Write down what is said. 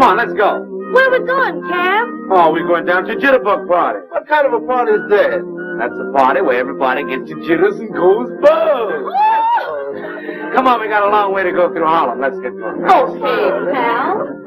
Come on, let's go. Where are we going, Cab? Oh, we're going down to Jitterbug Party. What kind of a party is that? That's a party where everybody gets your jitters and goes bug. Come on, we got a long way to go through Harlem. Let's get going. Okay, pal.